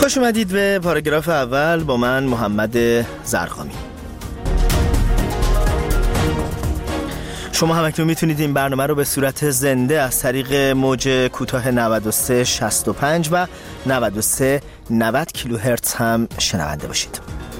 خوش اومدید به پاراگراف اول با من محمد زرخامی. شما هم اکنون میتونید این برنامه رو به صورت زنده از طریق موج کوتاه 9365 و 9390 کیلوهرتز هم شنونده باشید.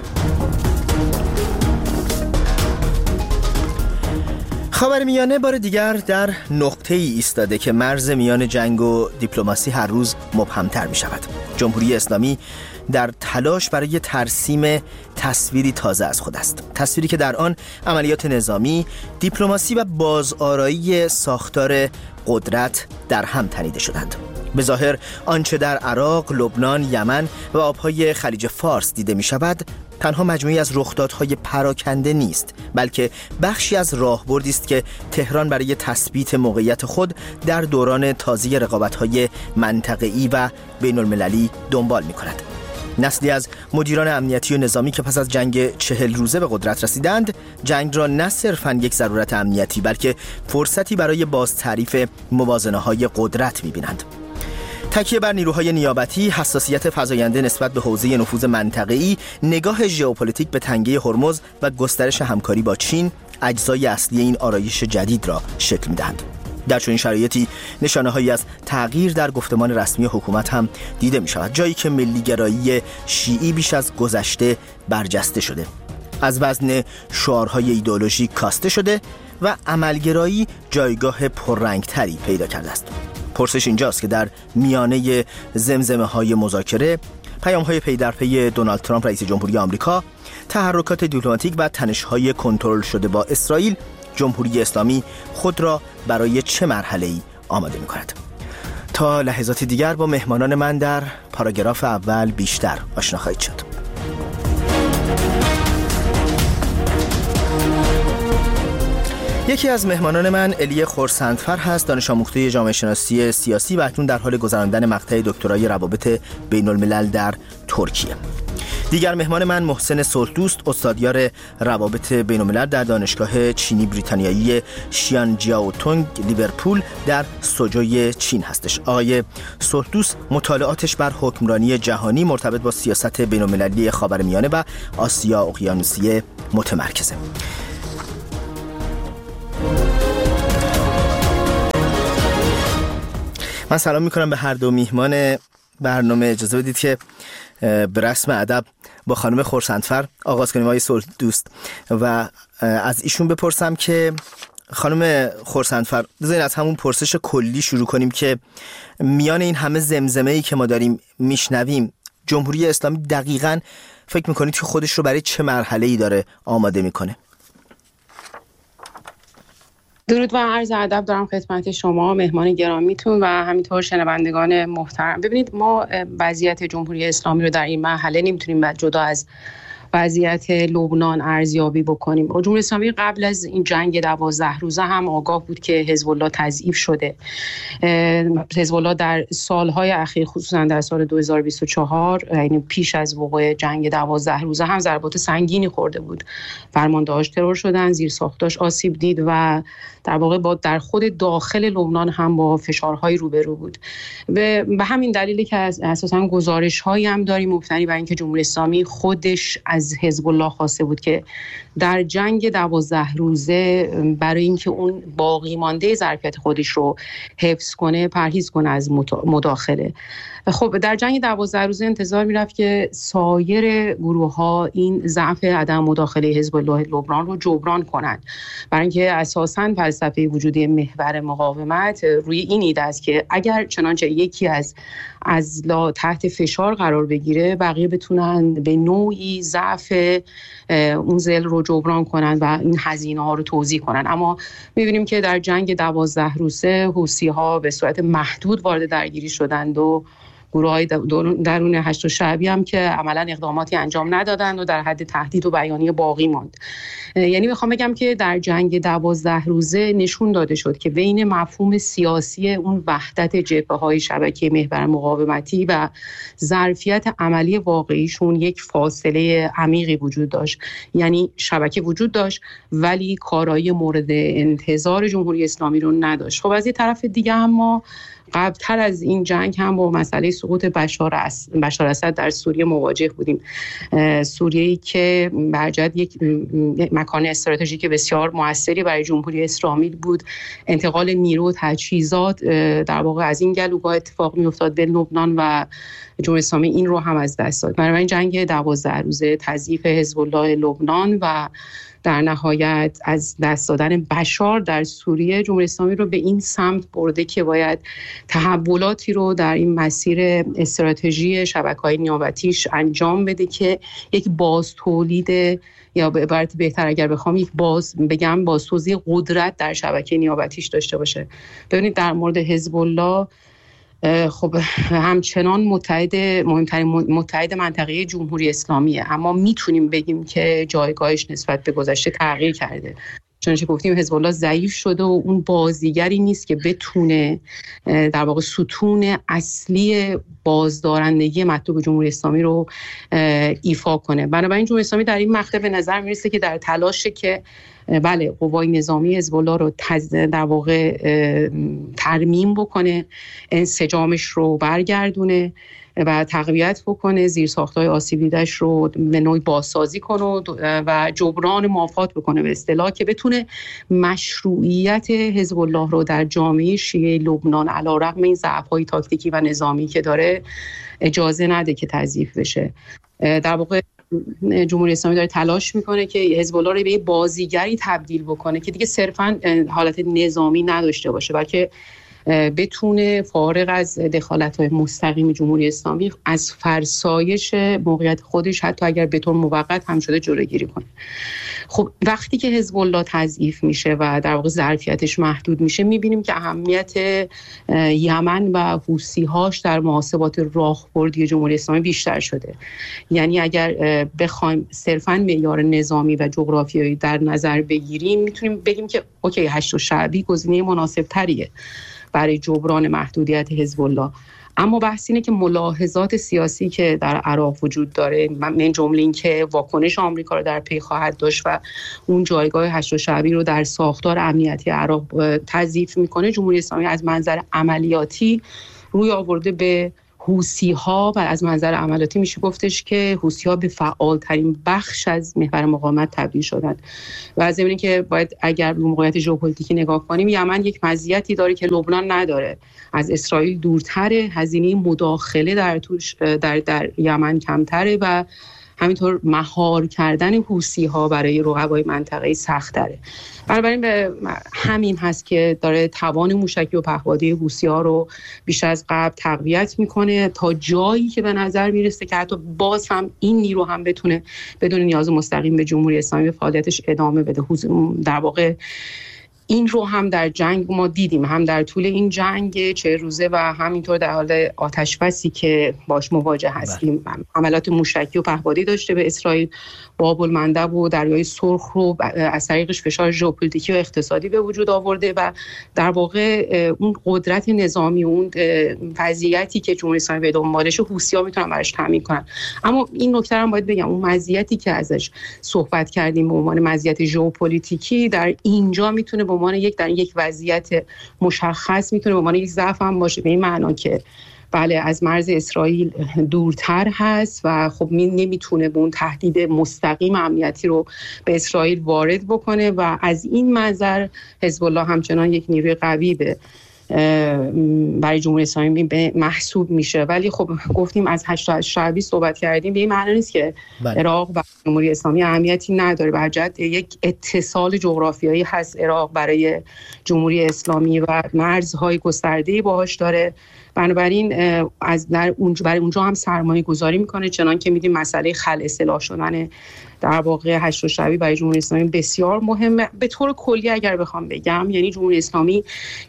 خاورمیانه بار دیگر در نقطه‌ای ایستاده که مرز میان جنگ و دیپلماسی هر روز مبهم‌تر می‌شود. جمهوری اسلامی در تلاش برای ترسیم تصویری تازه از خود است، تصویری که در آن عملیات نظامی، دیپلماسی و بازآرایی ساختار قدرت در هم تنیده شدند. به ظاهر آنچه در عراق، لبنان، یمن و آبهای خلیج فارس دیده می شود تنها مجموعی از رخدادهای پراکنده نیست، بلکه بخشی از راهبردی است که تهران برای تثبیت موقعیت خود در دوران تازه رقابت‌های منطقه‌ای و بین‌المللی دنبال می‌کند. نسلی از مدیران امنیتی و نظامی که پس از جنگ 40 روزه به قدرت رسیدند، جنگ را نه صرفاً یک ضرورت امنیتی بلکه فرصتی برای باز تعریف موازنه‌های قدرت می‌بینند. تکیه بر نیروهای نیابتی، حساسیت فزاینده نسبت به حوزه نفوذ منطقه‌ای، نگاه ژئوپلیتیک به تنگه هرمز و گسترش همکاری با چین اجزای اصلی این آرایش جدید را شکل می‌دهند. در چنین شرایطی نشانه‌هایی از تغییر در گفتمان رسمی حکومت هم دیده می‌شود، جایی که ملی‌گرایی شیعی بیش از گذشته برجسته شده، از وزن شعارهای ایدئولوژیک کاسته شده و عملگرایی جایگاه پررنگ‌تری پیدا کرده است. پرسش اینجاست که در میانه زمزمه‌های مذاکره، پیام‌های پی در پی دونالد ترامپ رئیس جمهوری آمریکا، تحرکات دیپلماتیک و تنش‌های کنترل شده با اسرائیل، جمهوری اسلامی خود را برای چه مرحله‌ای آماده می‌کند؟ تا لحظات دیگر با مهمانان من در پاراگراف اول بیشتر آشنا خواهید شد. یکی از مهمانان من الی خورسندفر هست، دانش آموخته جامعه شناسی سیاسی و اکنون در حال گذراندن مقطع دکترای روابط بین الملل در ترکیه. دیگر مهمان من محسن صلحدوست، استادیار روابط بین الملل در دانشگاه چینی بریتانیایی شیانجیاوتونگ لیورپول در سوجوی چین هستش. آقای صلحدوست مطالعاتش بر حکمرانی جهانی مرتبط با سیاست بین المللی خاورمیانه و آسیا اقیانوسیه متمرکزه. من سلام میکنم به هر دو میهمان برنامه. اجازه بدید که به رسم ادب با خانم خورسندفر آغاز کنیم، آقای صلحدوست، و از ایشون بپرسم که خانم خورسندفر، بذارین از همون پرسش کلی شروع کنیم که میان این همه زمزمه‌ای که ما داریم میشنویم، جمهوری اسلامی دقیقاً فکر میکنید که خودش رو برای چه مرحله‌ای داره آماده میکنه؟ درود و عرض ادب دارم خدمت شما مهمان گرامیتون و همینطور شنوندگان محترم. ببینید، ما وضعیت جمهوری اسلامی رو در این مرحله نمیتونیم جدا از وضعیت لبنان ارزیابی بکنیم. جمهوری اسلامی قبل از این جنگ 12 روزه هم آگاه بود که حزب الله تضعیف شده. حزب الله در سالهای اخیر، خصوصا در سال 2024، یعنی پیش از وقوع جنگ 12 روزه، هم ضربات سنگینی خورده بود. فرماندهاش ترور شدن، زیر ساختاش آسیب دید و در واقع با در خود داخل لبنان هم با فشارهای روبرو بود. به همین دلیلی که اساساً گزارش‌هایی هم داریم مبتنی بر اینکه جمهوری اسلامی خودش از حزب الله خواسته بود که در جنگ 12 روزه برای اینکه اون باقی مانده ظرفیت خودش رو حفظ کنه پرهیز کنه از مداخله. خب در جنگ 12 روزه انتظار میرفت که سایر گروه‌ها این ضعف عدم مداخله حزب الله لبنان رو جبران کنند، برای اینکه اساساً فلسفه وجودی محور مقاومت روی این ایده است که اگر چنانچه یکی از اضلاع تحت فشار قرار بگیره، بقیه بتونن به نوعی ضعف اون ضلع رو جبران کنن و این هزینه ها رو توزیع کنن. اما می‌بینیم که در جنگ 12 روزه حوثی‌ها به صورت محدود وارد درگیری شدند و گروه‌های درون هشت شعبی هم که عملاً اقداماتی انجام ندادند و در حد تهدید و بیانیه باقی ماند. یعنی میخوام بگم که در جنگ 12 روزه نشون داده شد که بین مفهوم سیاسی اون وحدت جبهه‌های شبکه محور مقاومتی و ظرفیت عملی واقعیشون یک فاصله عمیقی وجود داشت. یعنی شبکه وجود داشت ولی کارایی مورد انتظار جمهوری اسلامی رو نداشت. خب از یه طرف دیگه هم ما قبلتر از این جنگ هم با مسئله سقوط بشار اسد در سوریه مواجه بودیم. سوریه‌ای که برجت یک مکان استراتژیک بسیار موثری برای جمهوری اسلامی بود. انتقال نیرو و تجهیزات در واقع از این گلوگاه اتفاق می‌افتاد به لبنان و جمهوری اسلامی این رو هم از دست داد. بنابراین جنگ 12 روزه، تضعیف حزب الله لبنان و در نهایت از دست دادن بشار در سوریه جمهوری اسلامی رو به این سمت برده که باید تحولاتی رو در این مسیر استراتژی شبکه‌های نیابتیش انجام بده که یک بازتولید، یا به عبارت بهتر اگر بخوام یک بازتوزیع قدرت در شبکه نیابتیش داشته باشه. ببینید در مورد حزب الله خب همچنان متحد منطقه جمهوری اسلامیه، اما میتونیم بگیم که جایگاهش نسبت به گذشته تغییر کرده. چنانچه گفتیم حزب الله ضعیف شده و اون بازیگری نیست که بتونه در واقع ستون اصلی بازدارندگی مطلوب جمهوری اسلامی رو ایفا کنه. بنابراین جمهوری اسلامی در این مقطع به نظر میرسه که در تلاشه که بله قوای نظامی حزب الله رو در واقع ترمیم بکنه، انسجامش رو برگردونه و تقویت بکنه، زیرساخت‌های آسیب دیده‌اش رو به نوعی بازسازی کنه و جبران مافات بکنه به اصطلاح، که بتونه مشروعیت حزب الله رو در جامعه شیعه لبنان علیرغم این ضعف‌های تاکتیکی و نظامی که داره اجازه نده که تضعیف بشه. در واقع جمهوری اسلامی داره تلاش میکنه که حزب الله رو به بازیگری تبدیل بکنه که دیگه صرفاً حالت نظامی نداشته باشه، بلکه بتونه فارغ از دخالت‌های مستقیم جمهوری اسلامی از فرسایش موقعیت خودش حتی اگر به طور موقت هم شده جلوگیری کنه. خب وقتی که حزب الله تضعیف میشه و در واقع ظرفیتش محدود میشه، میبینیم که اهمیت یمن و حوثی‌هاش در محاسبات راهبردی جمهوری اسلامی بیشتر شده. یعنی اگر بخوایم صرفاً معیار نظامی و جغرافیایی در نظر بگیریم، میتونیم بگیم که اوکی هشت شعبی گزینه مناسب تریه برای جبران محدودیت حزب الله. اما بحث اینه که ملاحظات سیاسی که در عراق وجود داره، من جمله این که واکنش آمریکا رو در پی خواهد داشت و اون جایگاه هشت شعبی رو در ساختار امنیتی عراق تضعیف میکنه، جمهوری اسلامی از منظر عملیاتی روی آورده به حوثی‌ها و از منظر عملیاتی میشه گفتش که حوثی‌ها به فعالترین بخش از محور مقاومت تبدیل شدند. و از این که باید اگر به موقعیت ژئوپلیتیکی نگاه کنیم، یمن یک مزیتی داره که لبنان نداره، از اسرائیل دورتره، هزینه مداخله در یمن کمتره و همینطور مهار کردن حوثی‌ها برای رقبای منطقه‌ای سخت‌تره. بنابراین به همین هست که داره توان موشکی و پهپادی حوثی‌ها رو بیشتر از قبل تقویت میکنه تا جایی که به نظر میرسه که حتی باز هم این نیرو هم بتونه بدون نیاز مستقیم به جمهوری اسلامی به فعالیتش ادامه بده. در واقع این رو هم در جنگ ما دیدیم، هم در طول این جنگ 40 روزه و همینطور در حال آتش‌بسی که باش مواجه هستیم. حملات موشکی و پهپادی داشته به اسرائیل، باب المندب و دریای سرخ رو از طریقش فشار ژئوپلیتیکی و اقتصادی به وجود آورده و در واقع اون قدرت نظامی، اون وضعیتی که جمهوری اسلامی به دنبالش حوثی‌ها میتونن براش تامین کنن. اما این نکته هم باید بگم، اون مزیتی که ازش صحبت کردیم به عنوان مزیت ژئوپلیتیکی در اینجا میتونه به عنوان یک وضعیت مشخص میتونه به عنوان یک ضعف هم باشه، به این معنا که بله از مرز اسرائیل دورتر هست و خب نمیتونه به اون تهدید مستقیم امنیتی رو به اسرائیل وارد بکنه و از این منظر حزب الله همچنان یک نیروی قوی به برای جمهوری اسلامی محسوب میشه. ولی خب گفتیم از هشت شعبی صحبت کردیم، به این معنی نیست که عراق و جمهوری اسلامی اهمیتی نداره. به جهت یک اتصال جغرافیایی هست عراق برای جمهوری اسلامی و مرزهای گسترده‌ای باهاش داره. بنابراین برای اونجا هم سرمایه گذاری میکنه، چنان که میدیم مسئله خلع سلاح شدن در واقع هشت شعبی برای جمهوری اسلامی بسیار مهمه. به طور کلی اگر بخوام بگم، یعنی جمهوری اسلامی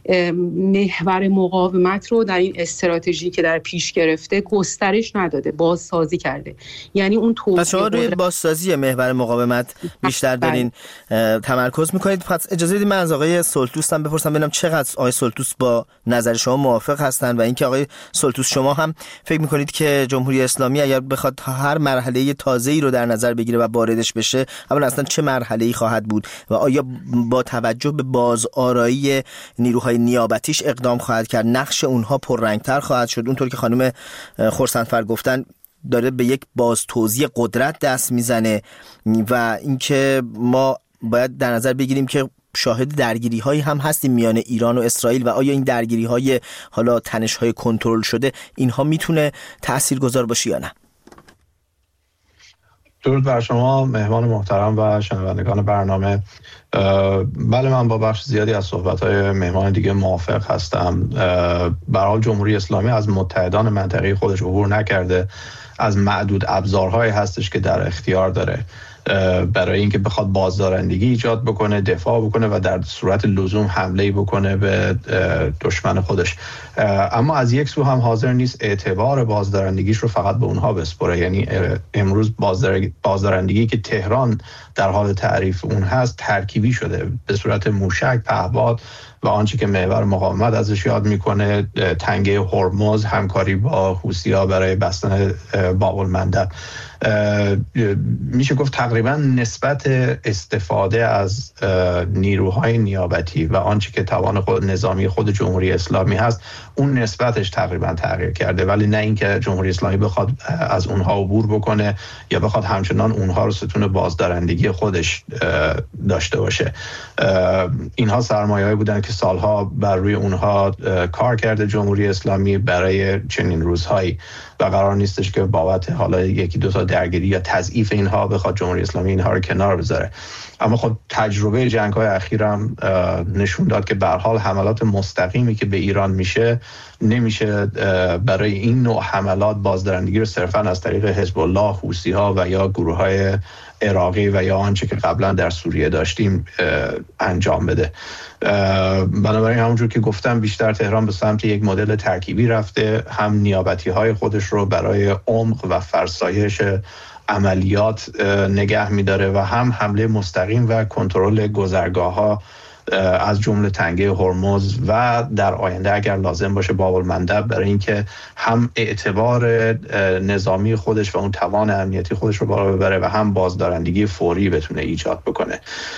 محور مقاومت رو در این استراتژی که در پیش گرفته گسترش نداده، بازسازی کرده. یعنی اون پس شما روی بازسازی محور مقاومت بیشتر دارین تمرکز میکنید. پس اجازه بدید من از آقای سلطوس هم بپرسم ببینم چقدر آقای سلطوس با نظر شما موافق هستن و اینکه آقای سلطوس شما هم فکر میکنید که جمهوری اسلامی اگر بخواد هر مرحله تازه‌ای رو در نظر بگیره و واردش بشه، اولا اصلا چه مرحله‌ای خواهد بود و آیا با توجه به بازآرایی نیروهای نیابتیش اقدام خواهد کرد؟ نقش اونها پررنگتر خواهد شد؟ اونطور که خانم خرسندفر گفتن داره به یک بازتوزیع قدرت دست میزنه و اینکه ما باید در نظر بگیریم که شاهد درگیری هایی هم هستیم میان ایران و اسرائیل و آیا این درگیری های حالا تنش های کنترل شده اینها میتونه تاثیرگذار باشه یا نه؟ درود بر شما مهمان محترم و شنوندگان برنامه. بله، من با بخش زیادی از صحبت‌های مهمان دیگه موافق هستم. به هر حال جمهوری اسلامی از متحدان منطقه‌ای خودش عبور نکرده، از معدود ابزارهایی هستش که در اختیار داره برای اینکه بخواد بازدارندگی ایجاد بکنه، دفاع بکنه و در صورت لزوم حمله بکنه به دشمن خودش. اما از یک سو هم حاضر نیست اعتبار بازدارندگیش رو فقط به اونها بسپره. یعنی امروز بازدارندگی که تهران در حال تعریف اون هست ترکیبی شده به صورت موشک، پهپاد و آنچه که محور مقاومت ازش یاد میکنه، تنگه هرمز، همکاری با حوثی‌ها برای بستن باب المندب. میشه گفت تقریبا نسبت استفاده از نیروهای نیابتی و آنچه که توان خود نظامی خود جمهوری اسلامی هست، اون نسبتش تقریبا تغییر کرده، ولی نه اینکه جمهوری اسلامی بخواد از اونها عبور بکنه یا بخواد همچنان اونها رو ستون بازدارندگی خودش داشته باشه. اینها سرمایه‌ای بودن که سالها بر روی اونها کار کرده جمهوری اسلامی برای چنین روزهایی و قرار نیستش که بابت حالا یکی دو تا درگیری یا تضعیف اینها بخواد جمهوری اسلامی اینها رو کنار بذاره. اما خب تجربه جنگ‌های اخیرم نشون داد که به هر حال حملات مستقیمی که به ایران میشه نمیشه برای این نوع حملات بازدارندگی رو صرفاً از طریق حزب الله، حوثی‌ها و یا گروه‌های عراقی و یا آنچه که قبلا در سوریه داشتیم انجام بده. بنابراین همونجور که گفتم بیشتر تهران به سمت یک مدل ترکیبی رفته، هم نیابتی‌های خودش رو برای عمق و فرسایش عملیات نگه می‌داره و هم حمله مستقیم و کنترل گذرگاه‌ها از جمله تنگه هرمز و در آینده اگر لازم باشه باب المندب، برای اینکه هم اعتبار نظامی خودش و اون توان امنیتی خودش رو بالا ببره و هم بازدارندگی فوری بتونه ایجاد بکنه.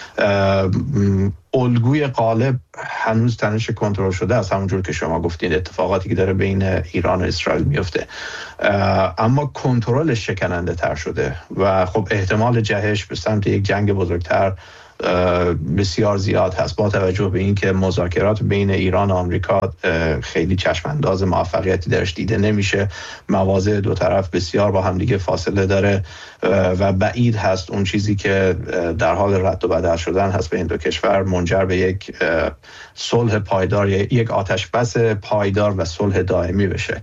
الگوی غالب هنوز تنش کنترل شده است، همونجور که شما گفتید اتفاقاتی که داره بین ایران و اسرائیل میفته، اما کنترلش شکننده تر شده و خب احتمال جهش به سمت یک جنگ بزرگتر بسیار زیاد هست، با توجه به اینکه مذاکرات بین ایران و آمریکا خیلی چشمانداز موفقیتی درش دیده نمیشه. مواضع دو طرف بسیار با هم دیگه فاصله داره و بعید هست اون چیزی که در حال رد و بدل شدن هست بین دو کشور منجر به یک صلح پایدار، یک آتش بس پایدار و صلح دائمی بشه.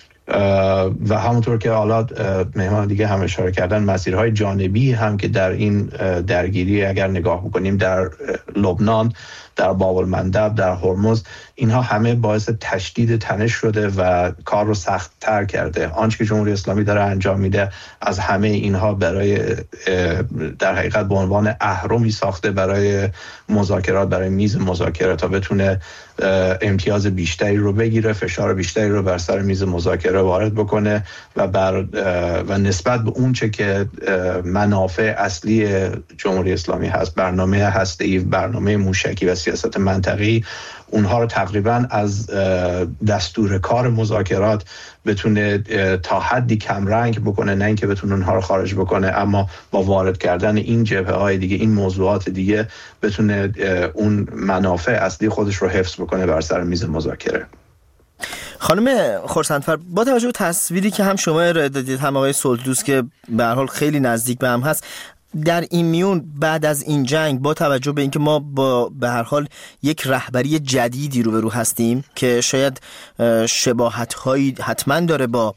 و همونطور که حالا مهمان دیگه هم اشاره کردن، مسیرهای جانبی هم که در این درگیری اگر نگاه بکنیم در لبنان، در باب المندب، در هرمز، اینها همه باعث تشدید تنش شده و کار رو سخت تر کرده. آنچه که جمهوری اسلامی داره انجام میده از همه اینها برای در حقیقت به عنوان اهرمی ساخته برای مذاکرات، برای میز مذاکرات تا بتونه امتیاز بیشتری رو بگیره، فشار بیشتری رو بر سر میز مذاکره وارد بکنه و نسبت به اون چه که منافع اصلی جمهوری اسلامی هست، برنامه هسته‌ای، برنامه موشکی و سیاست منطقی، اونها رو تقریباً از دستور کار مذاکرات بتونه تا حدی کم رنگ بکنه، نه اینکه بتونه اونها رو خارج بکنه، اما با وارد کردن این جبهه‌های دیگه، این موضوعات دیگه، بتونه اون منافع اصلی خودش رو حفظ بکنه بر سر میز مذاکره. خانم خرسندفر، با توجه به تصویری که هم شما ارائه دادید هم آقای سلطوس که به هر حال خیلی نزدیک به هم هست، در این میون بعد از این جنگ با توجه به اینکه ما با به هر حال یک رهبری جدیدی روبرو هستیم که شاید شباهت‌هایی حتما داره با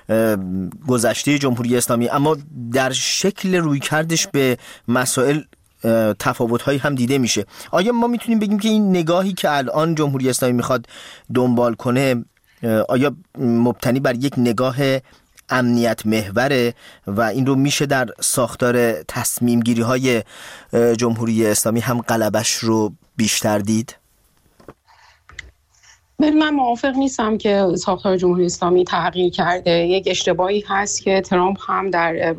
گذشته جمهوری اسلامی، اما در شکل رویکردش به مسائل تفاوت‌هایی هم دیده میشه، آیا ما میتونیم بگیم که این نگاهی که الان جمهوری اسلامی میخواد دنبال کنه آیا مبتنی بر یک نگاه امنیت محوره و این رو میشه در ساختار تصمیم گیری های جمهوری اسلامی هم غلبش رو بیشتر دید؟ من موافق نیستم که ساختار جمهوری اسلامی تغییر کرده. یک اشتباهی هست که ترامپ هم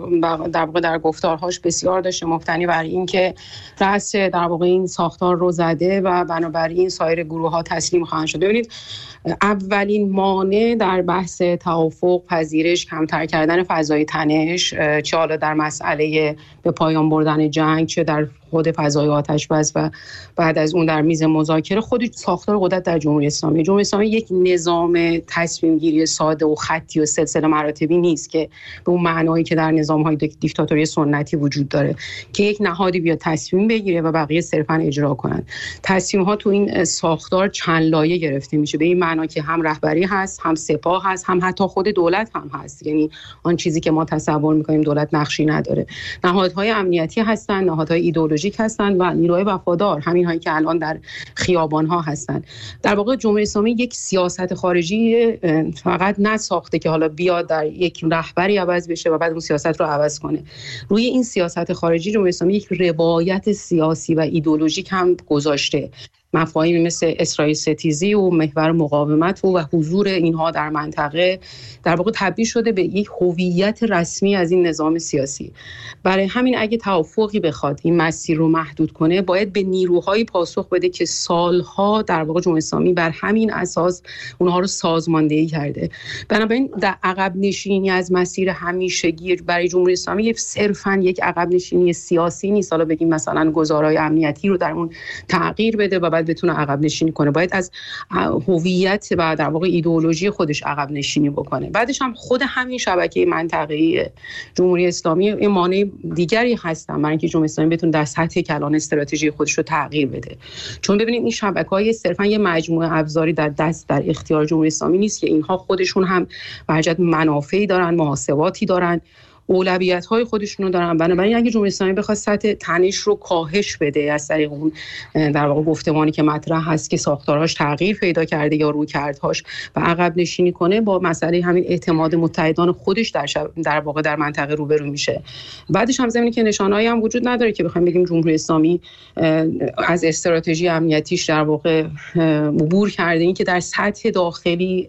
در گفتارهاش بسیار داشته مبتنی بر این که رأس در واقع این ساختار رو زده و بنابراین سایر گروه‌ها تسلیم خواهند شد. ببینید اولین مانع در بحث توافق، پذیرش، کمتر کردن فضای تنش، چه حالا در مسئله به پایان بردن جنگ، چه در خود فضای آتش بس و بعد از اون در میز مذاکره، خود ساختار قدرت در جمهوری اسلامی. جمهوری اسلامی یک نظام تصمیم گیری ساده و خطی و سلسله مراتبی نیست که به اون معنایی که در نظام‌های دیکتاتوری سنتی وجود داره که یک نهادی بیاد تصمیم بگیره و بقیه صرفاً اجرا کنن. تصمیم‌ها تو این ساختار چند لایه گرفته میشه، به این معنا که هم رهبری هست، هم سپاه هست، هم حتی خود دولت هم هست. یعنی آن چیزی که ما تصور می‌کنیم دولت نقشی نداره. نهادهای امنیتی هستن، نهادهای ایدئولوژیک هستند و نیروهای وفادار، همین هایی که الان در خیابان‌ها هستند. در واقع جمهوری اسلامی یک سیاست خارجی فقط نساخته که حالا بیاد در یک رهبری عوض بشه و بعد اون سیاست رو عوض کنه. روی این سیاست خارجی جمهوری اسلامی یک روایت سیاسی و ایدئولوژیک هم گذاشته. مفاهیمی مثل اسرائیل ستیزی و محور مقاومت و حضور اینها در منطقه در واقع تبدیل شده به یک هویت رسمی از این نظام سیاسی. برای همین اگه توافقی بخواد این مسیر رو محدود کنه، باید به نیروهایی پاسخ بده که سالها در واقع جمهوری اسلامی بر همین اساس اونها رو سازماندهی کرده. بنابراین در عقب نشینی از مسیر همیشگی برای جمهوری اسلامی صرفاً یک عقب نشینی سیاسی نیست. حالا بگیم مثلا گزارهای امنیتی رو در اون تغییر بده و بعد بتونه عقب نشینی کنه. باید از هویت و در واقع ایدئولوژی خودش عقب نشینی بکنه. بعدش هم خود همین شبکه منطقه‌ای جمهوری اسلامی این مانع دیگری هستن برای اینکه جمهوری اسلامی بتونه در سطح کلان استراتژی خودش رو تغییر بده. چون ببینید این شبکه‌های صرفا یه مجموعه ابزاری در اختیار جمهوری اسلامی نیست که اینها خودشون هم برجت منافعی دارن، محاسباتی دارن، اولویت‌های خودشون رو دارن. بنابراین اگه جمهوری اسلامی بخواد سطح تنش رو کاهش بده از طریق اون در واقع گفتمانی که مطرح هست که ساختارهاش تغییر پیدا کرده یا رویکردهاش و عقب نشینی کنه، با مسئله همین اعتماد متحدان خودش در واقع در منطقه روبرو میشه. بعدش هم زمینی که نشانه‌ای هم وجود نداره که بخوایم بگیم جمهوری اسلامی از استراتژی امنیتیش در واقع عبور کرده. این که در سطح داخلی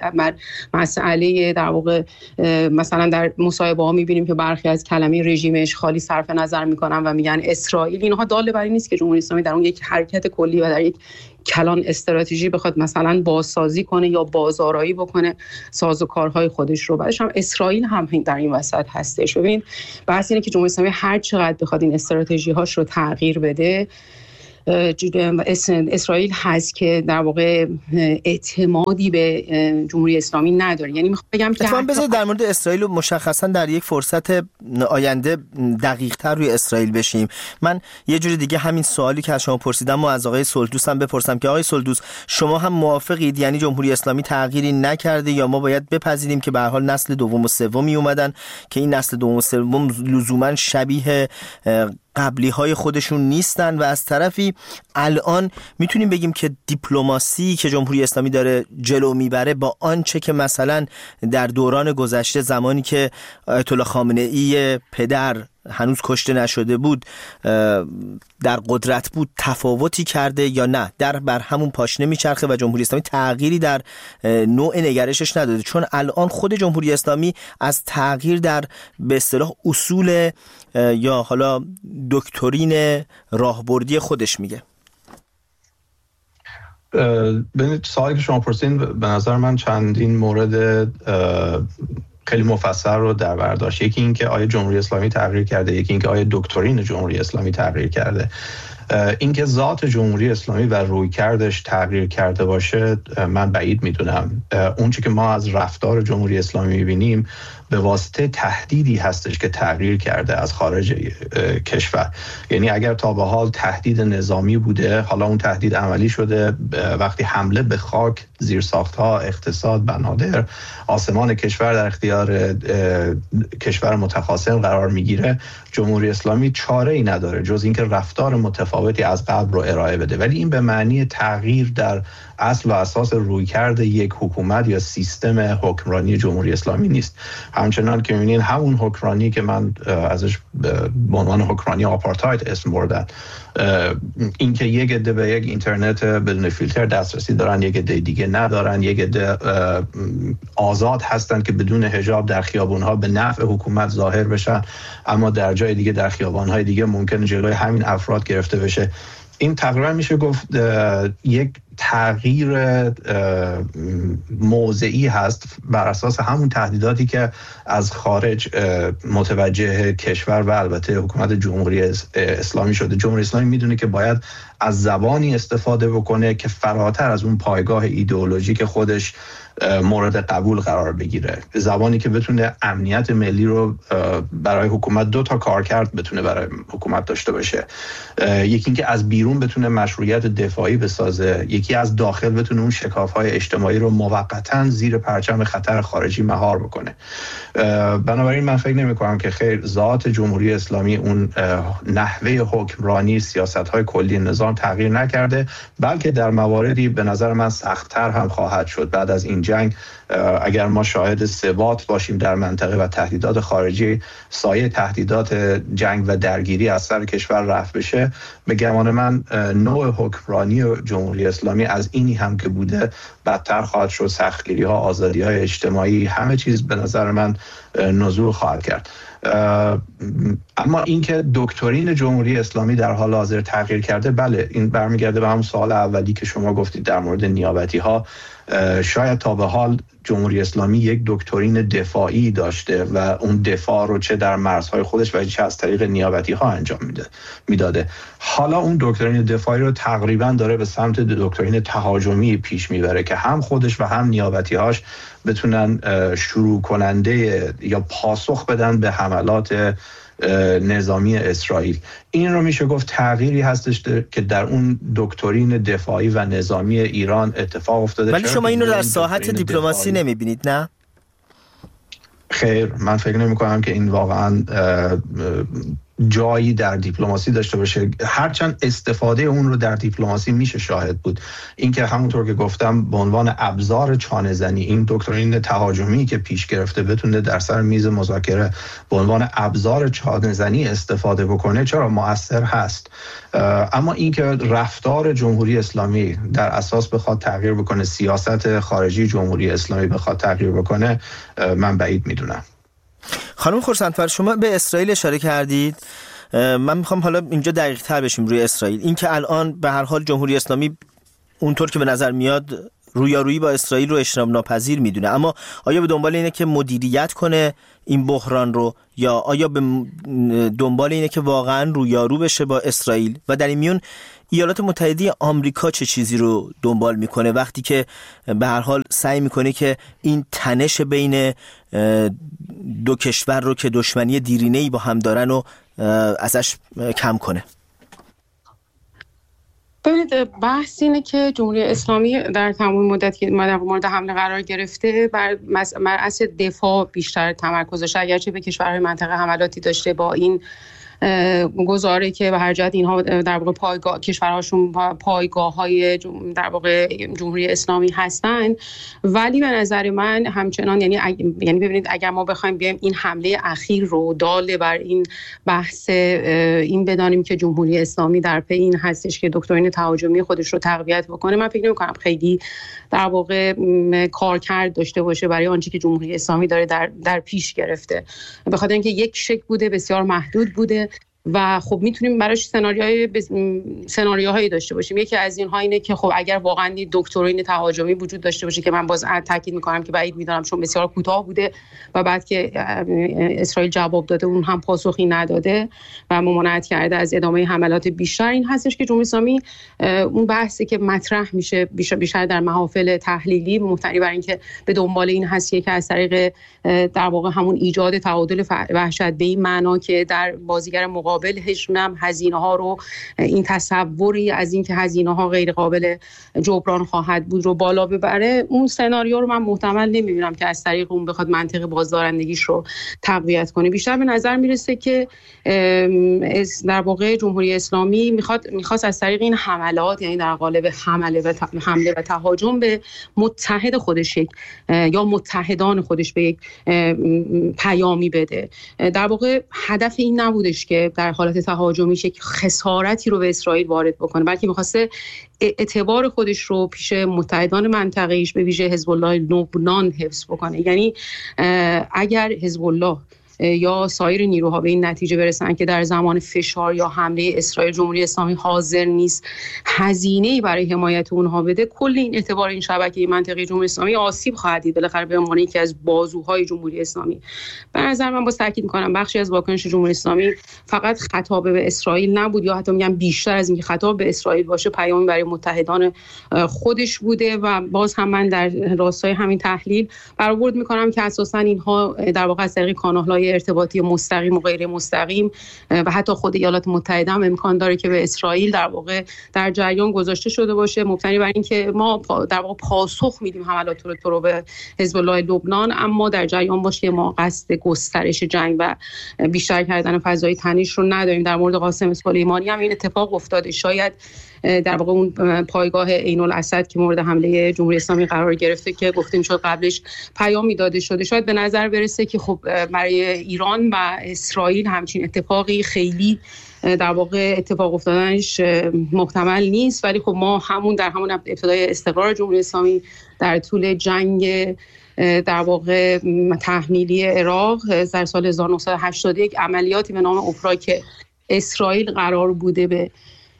مسئله در واقع مثلا در مصاحبه‌ها می‌بینیم که برخی از کلمه رژیم اشغالی صرف نظر میکنن و میگن اسرائیل. اینها دال بر این نیست که جمهوری اسلامی در اون یک حرکت کلی و در یک کلان استراتژی بخواد مثلا بازسازی کنه یا بازآرایی بکنه سازوکارهای خودش رو. بعدش هم اسرائیل هم در این وسط هستش. ببین بحث اینه که جمهوری اسلامی هر چقدر بخواد این استراتژی هاش رو تغییر بده، اسرائیل هست که در واقع اعتمادی به جمهوری اسلامی نداره. یعنی میخوام بگم که بذارید در مورد اسرائیل مشخصا در یک فرصت آینده دقیق‌تر روی اسرائیل بشیم. من یه جوری دیگه همین سوالی که از شما پرسیدم و از آقای سلطوس هم بپرسم که آقای سلطوس شما هم موافقید؟ یعنی جمهوری اسلامی تغییری نکرده یا ما باید بپذیریم که به هر حال نسل دوم و سومی اومدن که این نسل دوم و سوم لزوما شبیه قبلی های خودشون نیستن و از طرفی الان میتونیم بگیم که دیپلماسی که جمهوری اسلامی داره جلو میبره با آنچه که مثلا در دوران گذشته زمانی که آیت الله خامنه‌ای پدر هنوز کشته نشده بود در قدرت بود تفاوتی کرده یا نه بر همون پاشنه میچرخه و جمهوری اسلامی تغییری در نوع نگرشش نداده؟ چون الان خود جمهوری اسلامی از تغییر در به اصطلاح اصول یا حالا دکترین راهبردی خودش میگه. ببینید سوالی که شما پرسین به نظر من چندین مورد خیلی مفصل رو در بر داشت. یکی این که آیا جمهوری اسلامی تغییر کرده، یکی این که آیا دکترین جمهوری اسلامی تغییر کرده. اینکه ذات جمهوری اسلامی و رویکردش تغییر کرده باشه من بعید میدونم. اون چیزی که ما از رفتار جمهوری اسلامی میبینیم به واسطه تهدیدی هستش که تغییر کرده از خارج کشور. یعنی اگر تا به حال تهدید نظامی بوده، حالا اون تهدید عملی شده وقتی حمله به خاک، زیرساخت‌ها، اقتصاد، بنادر، آسمان کشور در اختیار کشور متخاصم قرار میگیره، جمهوری اسلامی چاره‌ای نداره جز اینکه رفتار متفاوتی از قبل رو ارائه بده. ولی این به معنی تغییر در اصل و اساس رویکرد یک حکومت یا سیستم حکمرانی جمهوری اسلامی نیست. همچنان که می‌بینید همون حکمرانی که من ازش به عنوان حکمرانی آپارتاید اسم بردم، این که یک عده به یک اینترنت بدون فیلتر دسترسی دارن، یک عده دیگه ندارن، یک عده آزاد هستن که بدون حجاب در خیابون‌ها به نفع حکومت ظاهر بشن، اما در جای دیگه در خیابان‌های دیگه ممکن جلوی همین افراد گرفته بشه. این تقریبا میشه گفت یک تغییر موضعی هست بر اساس همون تهدیداتی که از خارج متوجه کشور و البته حکومت جمهوری اسلامی شده. جمهوری اسلامی میدونه که باید از زبانی استفاده بکنه که فراتر از اون پایگاه ایدئولوژیک خودش مورد قبول قرار بگیره، زبانی که بتونه امنیت ملی رو برای حکومت 2 تا کارکرد بتونه برای حکومت داشته باشه. یکی این که از بیرون بتونه مشروعیت دفاعی بسازه، یکی از داخل بتونه اون شکاف‌های اجتماعی رو موقتاً زیر پرچم خطر خارجی مهار بکنه. بنابراین من فکر نمی‌کنم که خیر ذات جمهوری اسلامی اون نحوه حکمرانی، سیاست‌های کلی نظام تغییر نکرده، بلکه در مواردی به نظر من سخت‌تر هم خواهد شد. بعد از این جنگ اگر ما شاهد ثبات باشیم در منطقه و تهدیدات خارجی، سایه تهدیدات جنگ و درگیری از سر کشور رفع بشه، به گمان من نوع حکمرانی و جمهوری اسلامی از اینی هم که بوده بدتر خواهد شد. سختگیری‌ها، آزادی‌های اجتماعی، همه چیز به نظر من نزول خواهد کرد. اما اینکه دکترین جمهوری اسلامی در حال حاضر تغییر کرده، بله، این برمیگرده به همون سوال اولی که شما گفتید در مورد نیابتی‌ها. شاید تا به حال جمهوری اسلامی یک دکترین دفاعی داشته و اون دفاع رو چه در مرزهای خودش و چه از طریق نیابتی‌ها انجام میداده. حالا اون دکترین دفاعی رو تقریبا داره به سمت دکترین تهاجمی پیش میبره که هم خودش و هم نیابتی‌هاش بتونن شروع کننده یا پاسخ بدن به حملات نظامی اسرائیل. این رو میشه گفت تغییری هستش که در اون دکترین دفاعی و نظامی ایران اتفاق افتاده. ولی شما این رو در ساحت دیپلماسی نمیبینید، نه؟ خیر، من فکر نمی کنم که این واقعا جایی در دیپلماسی داشته باشه، هرچند استفاده اون رو در دیپلماسی میشه شاهد بود. اینکه همونطور که گفتم به عنوان ابزار چانه‌زنی، این دکترین تهاجمی که پیش گرفته بتونه در سر میز مذاکره به عنوان ابزار چانه‌زنی استفاده بکنه، چرا مؤثر هست. اما اینکه رفتار جمهوری اسلامی در اساس بخواد تغییر بکنه، سیاست خارجی جمهوری اسلامی بخواد تغییر بکنه، من بعید میدونم. خانم خورسندفر، شما به اسرائیل اشاره کردید. من میخوام حالا اینجا دقیق تر بشیم روی اسرائیل. این که الان به هر حال جمهوری اسلامی اونطور که به نظر میاد رویارویی با اسرائیل رو اجتناب ناپذیر میدونه، اما آیا به دنبال اینه که مدیریت کنه این بحران رو، یا آیا به دنبال اینه که واقعا رویارو بشه با اسرائیل؟ و در این میون ایالات متحده آمریکا چه چیزی رو دنبال میکنه وقتی که به هر حال سعی میکنه که این تنش بین دو کشور رو که دشمنی دیرینه‌ای با هم دارن رو ازش کم کنه؟ ببینید، بحث اینه که جمهوری اسلامی در تمام مدت که در مورد حمله قرار گرفته بر اصل دفاع بیشتر تمرکز داشته، اگرچه به کشورهای منطقه حملاتی داشته با این گزاره که به هر جهت اینها در واقع کشورهاشون پایگاه‌های در واقع جمهوری اسلامی هستن. ولی به نظر من همچنان یعنی ببینید، اگر ما بخوایم بیایم این حمله اخیر رو دال بر این بحث این بدانیم که جمهوری اسلامی در پی این هستش که دکترین تهاجمی خودش رو تقویت بکنه، من فکر نمی‌کنم خیلی در واقع کارکرد داشته باشه برای آنچه که جمهوری اسلامی داره در پیش گرفته، به خاطر اینکه یک شکل بوده، بسیار محدود بوده و خب میتونیم براش سناریوهایی داشته باشیم. یکی از اینها اینه که خب اگر واقعا دکترین تهاجمی وجود داشته باشه، که من باز تاکید میکنم که بعید میدونم چون بسیار کوتاه بوده و بعد که اسرائیل جواب داده اون هم پاسخی نداده و ممانعت کرده از ادامه حملات بیشتر، این هستش که جمهوری اسلامی اون بحثی که مطرح میشه بیشتر در محافل تحلیلی مبتنی بر اینکه به دنبال این هست که از طریق در واقع همون ایجاد تعادل وحشت به این معنا که در بازیگر مقابلش هم هزینه‌ها رو، این تصوری از اینکه هزینه‌ها غیر قابل جبران خواهد بود رو بالا ببره، اون سناریو رو من محتمل نمی‌بینم که از طریق اون بخواد منطق بازدارندگیش رو تقویت کنه. بیشتر به نظر میرسه که در واقع جمهوری اسلامی میخواست از طریق این حملات، یعنی در قالب حمله و تهاجم به متحد خودش یا متحدان خودش به یک پیامی بده. در واقع هدف این نبودش که در حالت تهاجمی یک خسارتی رو به اسرائیل وارد بکنه، بلکه میخواسته اعتبار خودش رو پیش متحدان منطقه‌ایش به ویژه حزب الله لبنان حفظ بکنه. یعنی اگر حزب الله یا سایر نیروها به این نتیجه برسن که در زمان فشار یا حمله اسرائیل جمهوری اسلامی حاضر نیست هزینه‌ای برای حمایت اونها بده، کل این اعتبار این شبکه منطقه جمهوری اسلامی آسیب خواهد دید، بالاخره به عنوان یکی از بازوهای جمهوری اسلامی. به نظر من باز تاکید می‌کنم بخشی از واکنش جمهوری اسلامی فقط خطاب به اسرائیل نبود، یا حتی میگم بیشتر از اینکه خطاب به اسرائیل باشه پیامی برای متحدان خودش بوده. و باز هم من در راستای همین تحلیل برآورد می‌کنم که اساساً اینها در واقع از طریق کانال‌های ارتباطی مستقیم و غیر مستقیم و حتی خود ایالات متحده هم امکان داره که به اسرائیل در واقع در جریان گذاشته شده باشه، مبتنی بر اینکه ما در واقع پاسخ میدیم حملات رو به حزب الله لبنان، اما در جریان باشه که ما قصد گسترش جنگ و بیشتر کردن فضای تنش رو نداریم. در مورد قاسم سلیمانی هم این اتفاق افتاده. شاید در واقع اون پایگاه عین الاسد که مورد حمله جمهوری اسلامی قرار گرفته که گفتیم شد قبلش پیامی داده شده، شاید به نظر برسه که خب برای ایران و اسرائیل همچین اتفاقی خیلی در واقع اتفاق افتادنش محتمل نیست، ولی خب ما در همون ابتدای استقرار جمهوری اسلامی در طول جنگ در واقع تحمیلی عراق در سال 1981 عملیاتی به نام اوپرا که اسرائیل قرار بوده به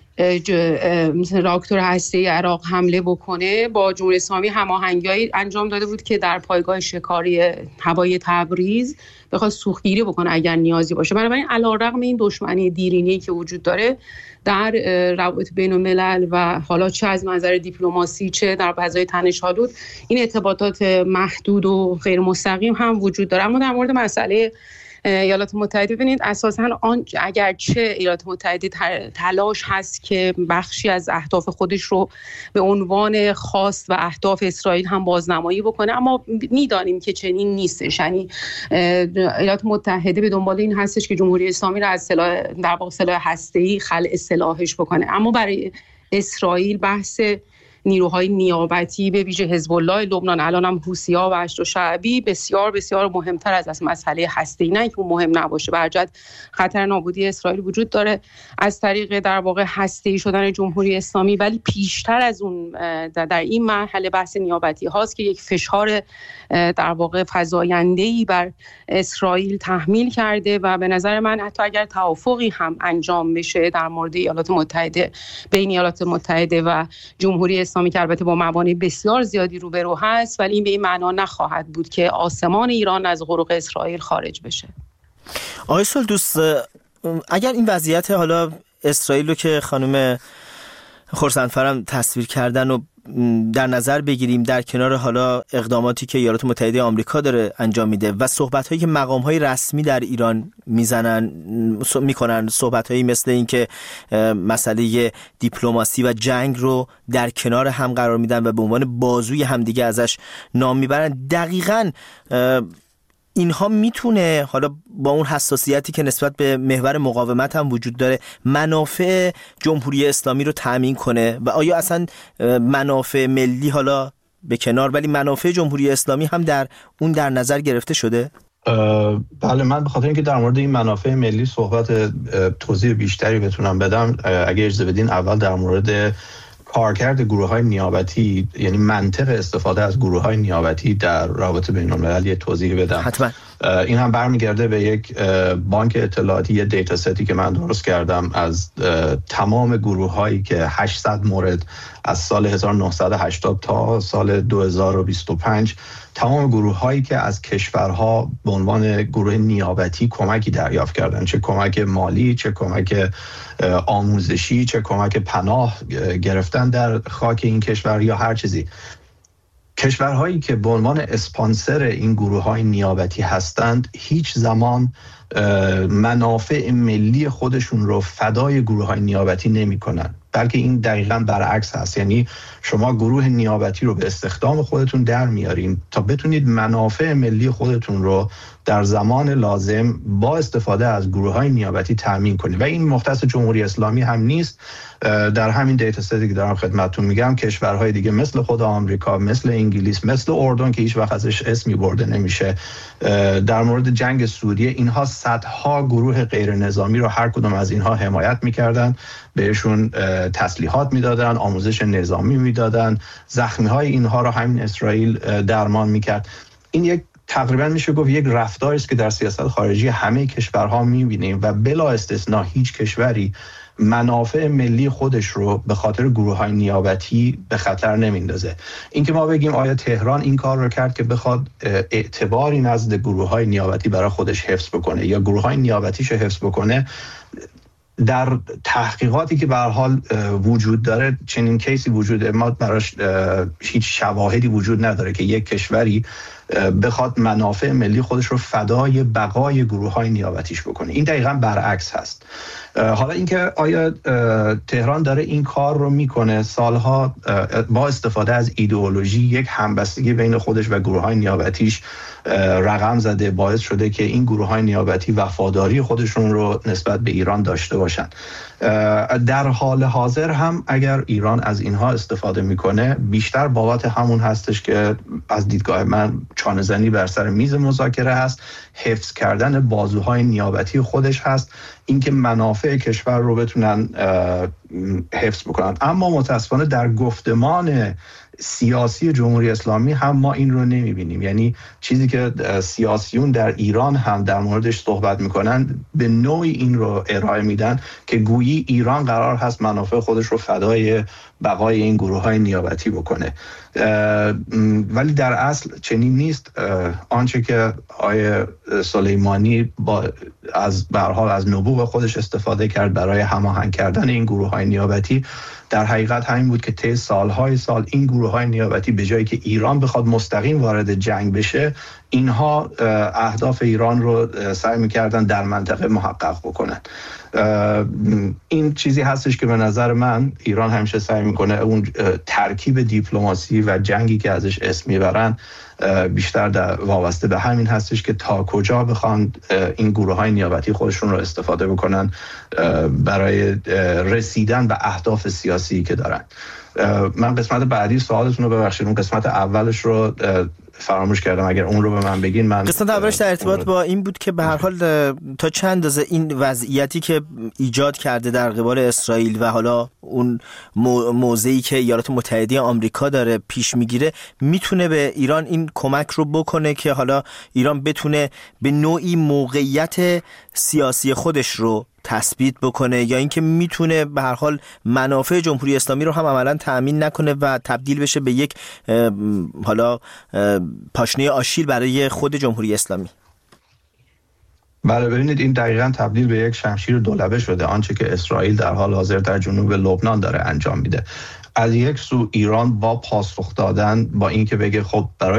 راکتور هسته‌ای عراق حمله بکنه با جمهوری اسلامی هماهنگی انجام داده بود که در پایگاه شکاری هوایی تبریز بخواد سوختگیری بکنه اگر نیازی باشه. بنابراین علی‌رغم این دشمنی دیرینه‌ای که وجود داره در روابط بین الملل و حالا چه از منظر دیپلماسی چه در فضای تنش‌آلود این ارتباطات محدود و غیر مستقیم هم وجود داره. اما در مورد مسئله ایالات متحده ببینید اساساً اگرچه ایالات متحده تلاش هست که بخشی از اهداف خودش رو به عنوان خواست و اهداف اسرائیل هم بازنمایی بکنه، اما میدانیم که چنین نیستش. یعنی ایالات متحده به دنبال این هستش که جمهوری اسلامی رو از سلاح هسته‌ای خلع سلاحش بکنه، اما برای اسرائیل بحث نیروهای نیابتی به ویژه حزب الله لبنان، الان هم حوثی‌ها و هشت شعبی بسیار بسیار مهمتر از مسئله هسته‌ای. نه که اون مهم نباشه، برجت خطر نابودی اسرائیل وجود داره از طریق در واقع هسته‌ای شدن جمهوری اسلامی، ولی پیشتر از اون در این مرحله بحث نیابتی هاست که یک فشار در واقع فزاینده‌ای بر اسرائیل تحمیل کرده و به نظر من حتی اگر توافقی هم انجام بشه در مورد ایالات متحده بین ایالات متحده و جمهوری اسلامی که البته با موانع بسیار زیادی روبرو هست، ولی این به این معنا نخواهد بود که آسمان ایران از قرق اسرائیل خارج بشه. آقای سلدوست، اگر این وضعیت حالا اسرائیل رو که خانم خورسندفرم تصویر کردن و در نظر بگیریم در کنار حالا اقداماتی که ایالات متحده آمریکا داره انجام میده و صحبت‌هایی که مقام‌های رسمی در ایران میکنن، صحبت‌هایی مثل این که مسئله دیپلماسی و جنگ رو در کنار هم قرار میدن و به عنوان بازوی همدیگه ازش نام میبرن، دقیقاً اینها میتونه حالا با اون حساسیتی که نسبت به محور مقاومت هم وجود داره منافع جمهوری اسلامی رو تأمین کنه؟ و آیا اصلا منافع ملی حالا به کنار ولی منافع جمهوری اسلامی هم در نظر گرفته شده؟ بله، من به خاطر اینکه در مورد این منافع ملی صحبت توضیح بیشتری بتونم بدم، اگه اجازه بدین اول در مورد کارکرد گروه‌های نیابتی، یعنی منطق استفاده از گروه‌های نیابتی در روابط بین‌الملل یه توضیح بدم. حتما. این هم برمیگرده به یک بانک اطلاعاتی، یه دیتا ستی که من درست کردم از تمام گروه‌هایی که 800 مورد از سال 1980 تا سال 2025 تمام گروه‌هایی که از کشورها به عنوان گروه نیابتی کمکی دریافت کردن، چه کمک مالی، چه کمک آموزشی، چه کمک پناه گرفتن در خاک این کشور یا هر چیزی. کشورهایی که به عنوان اسپانسر این گروه‌های نیابتی هستند هیچ زمان منافع ملی خودشون رو فدای گروه‌های نیابتی نمی‌کنن، بلکه این دقیقاً برعکس هست. یعنی شما گروه نیابتی رو به استخدام خودتون در میارین تا بتونید منافع ملی خودتون رو در زمان لازم با استفاده از گروه‌های نیابتی تامین کنید و این مختص جمهوری اسلامی هم نیست. در همین دیتا ستی که دارم خدمتتون میگم کشورهای دیگه مثل خود آمریکا، مثل انگلیس، مثل اردن که هیچ وقت ازش اسمی برده نمیشه، در مورد جنگ سوریه اینها صدها گروه غیر نظامی رو هر کدوم از اینها حمایت میکردن، بهشون تسلیحات میدادن، آموزش نظامی میدادن، زخمی‌های اینها رو همین اسرائیل درمان میکرد. این یک تقریبا میشه گفت یک رفتاری است که در سیاست خارجی همه کشورها میبینیم و بلا استثناء هیچ کشوری منافع ملی خودش رو به خاطر گروه‌های نیابتی به خطر نمیندازه. اینکه ما بگیم آیا تهران این کار رو کرد که بخواد اعتباری نزد گروه‌های نیابتی برای خودش حفظ بکنه یا گروه‌های نیابتیش حفظ بکنه، در تحقیقاتی که به هر حال وجود داره چنین کیسی وجوده، ما براش هیچ شواهدی وجود نداره که یک کشوری بخواد منافع ملی خودش رو فدای بقای گروه‌های نیابتیش بکنه. این دقیقاً برعکس هست. حالا اینکه آیا تهران داره این کار رو میکنه، سالها با استفاده از ایدئولوژی یک همبستگی بین خودش و گروه‌های نیابتیش رقم زده، باعث شده که این گروه‌های نیابتی وفاداری خودشون رو نسبت به ایران داشته باشن. در حال حاضر هم اگر ایران از اینها استفاده میکنه بیشتر بابت همون هستش که از دیدگاه من چانه زنی بر سر میز مذاکره هست، حفظ کردن بازوهای نیابتی خودش هست، اینکه منافع کشور رو بتونن حفظ بکنن. اما متاسفانه در گفتمان سیاسی جمهوری اسلامی هم ما این رو نمیبینیم. یعنی چیزی که سیاسیون در ایران هم در موردش صحبت میکنن به نوعی این رو ارائه میدن که گویی ایران قرار هست منافع خودش رو فدای بقای این گروه‌های نیابتی بکنه، ولی در اصل چنین نیست. آنچه که آقای سلیمانی به هر حال از نبوغ خودش استفاده کرد برای هماهنگ کردن این گروه‌های نیابتی در حقیقت همین بود که طی سالهای سال این گروه‌های نیابتی به جایی که ایران بخواد مستقیم وارد جنگ بشه، اینها اهداف ایران رو سعی می‌کردن در منطقه محقق بکنن. این چیزی هستش که به نظر من ایران همیشه سعی میکنه اون ترکیب دیپلماسی و جنگی که ازش اسم میبرن بیشتر وابسته به همین هستش که تا کجا بخوان این گروه‌های نیابتی خودشون رو استفاده بکنن برای رسیدن به اهداف سیاسی که دارن. من قسمت بعدی سوالتون رو ببخشید، اون قسمت اولش رو فراموش کردم، اگر اون رو به من بگین. من قسمت اولش در ارتباط با این بود که به هر حال تا چند اندازه این وضعیتی که ایجاد کرده در قبال اسرائیل و حالا اون موضعی که ایالات متحده آمریکا داره پیش میگیره میتونه به ایران این کمک رو بکنه که حالا ایران بتونه به نوعی موقعیت سیاسی خودش رو تثبیت بکنه، یا اینکه میتونه به هر حال منافع جمهوری اسلامی رو هم عملاً تأمین نکنه و تبدیل بشه به یک حالا پاشنه آشیل برای خود جمهوری اسلامی. بله، ببینید این دقیقاً تبدیل به یک شمشیر دولبه شده، آنچه که اسرائیل در حال حاضر در جنوب لبنان داره انجام میده. از یک سو ایران با پاسخ دادن با اینکه بگه خب برای